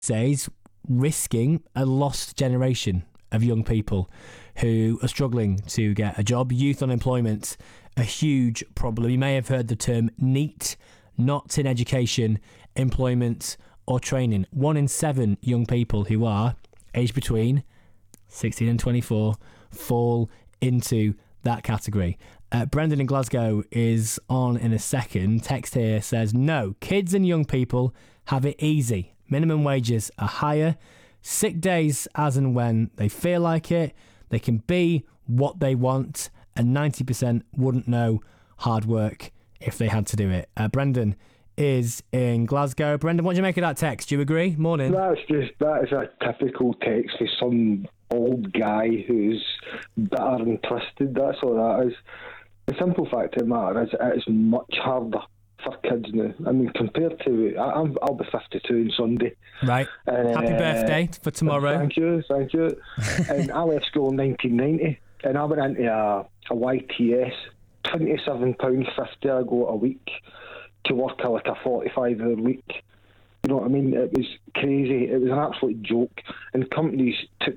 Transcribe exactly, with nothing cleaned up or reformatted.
says risking a lost generation of young people who are struggling to get a job. Youth unemployment, a huge problem. You may have heard the term NEET, not in education, employment or training. One in seven young people who are aged between sixteen and twenty-four fall into that category. Uh, Brendan in Glasgow is on in a second. Text here says, no, kids and young people have it easy. Minimum wages are higher. Sick days as and when they feel like it. They can be what they want, and ninety percent wouldn't know hard work if they had to do it. Uh, Brendan is in Glasgow. Brendan, what do you make of that text? Do you agree? Morning. That's just, that is a typical text for some old guy who's bitter and twisted. That's all that is. The simple fact of the matter is it is much harder for kids now. I mean, compared to... I, I'm, I'll be fifty-two on Sunday. Right. And, Happy uh, birthday for tomorrow. Thank you, thank you. And I left school in nineteen ninety, and I went into a, a Y T S, twenty-seven pounds fifty I go a week to work a, like a forty-five hour week. You know what I mean? It was crazy. It was an absolute joke. And companies took